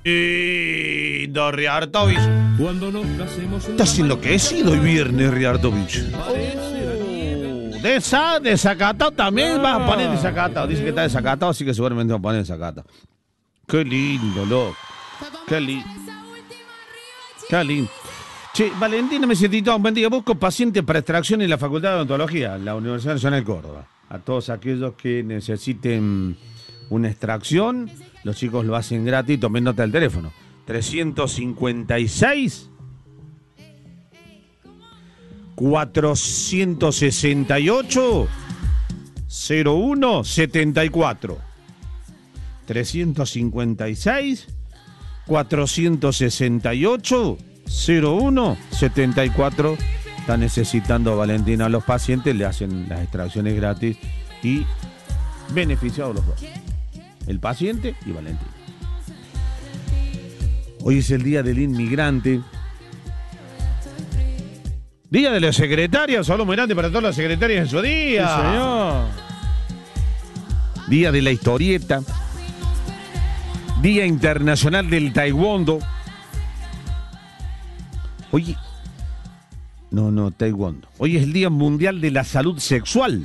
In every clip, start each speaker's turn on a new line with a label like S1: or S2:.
S1: lindo, Riartovich.
S2: Cuando nos casemos
S1: Estás enloquecido hoy viernes, Riartovich. Desacatado también vas a poner desacatado. Dice que está desacatado, así que seguramente va a poner desacatado. Qué lindo, loco. Qué lindo. Qué lindo. Che, Valentina Messetito, un buen día. Busco paciente para extracción en la Facultad de Odontología, la Universidad Nacional de Córdoba. A todos aquellos que necesiten una extracción, los chicos lo hacen gratis. Tomen nota del teléfono. 356 468 0174. 356 468 0174. Está necesitando Valentina a los pacientes, le hacen las extracciones gratis y beneficiados los dos, el paciente y Valentina. Hoy es el día del inmigrante, día de las secretarias. Saludos muy grande para todas las secretarias en su día.
S2: Sí, señor.
S1: Día de la historieta, Día Internacional del Taekwondo. Oye, no, Taekwondo. Hoy es el Día Mundial de la Salud Sexual.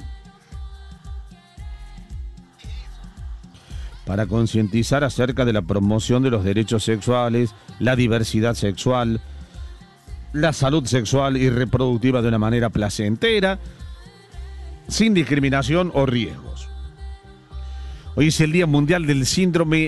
S1: Para concientizar acerca de la promoción de los derechos sexuales, la diversidad sexual, la salud sexual y reproductiva de una manera placentera, sin discriminación o riesgos. Hoy es el Día Mundial del Síndrome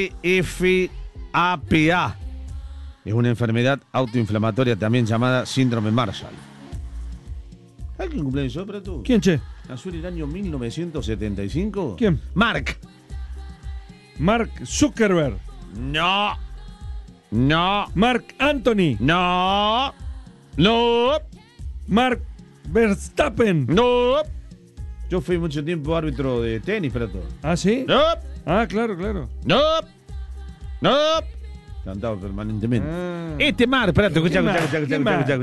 S1: PFAPA. Es una enfermedad autoinflamatoria también llamada síndrome Marshall. ¿Alguien cumpleaños hoy para tú?
S2: ¿Quién, che?
S1: ¿Nació en el año 1975?
S2: ¿Quién?
S1: Mark.
S2: Mark Zuckerberg.
S1: No.
S2: Mark Anthony.
S1: No.
S2: Mark Verstappen.
S1: No. Yo fui mucho tiempo árbitro de tenis para todo.
S2: ¿Ah, sí?
S1: No.
S2: Ah, claro.
S1: No. Cantaba permanentemente.
S2: Ah.
S1: Este Mark, espérate, escucha.